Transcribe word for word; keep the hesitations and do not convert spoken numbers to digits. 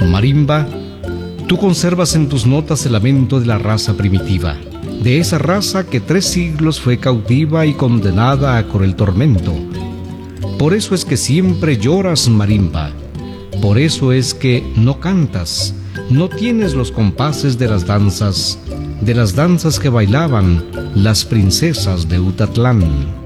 Marimba, tú conservas en tus notas el lamento de la raza primitiva, de esa raza que tres siglos fue cautiva y condenada a cruel tormento. Por eso es que siempre lloras, marimba. Por eso es que no cantas, no tienes los compases de las danzas, de las danzas que bailaban las princesas de Utatlán.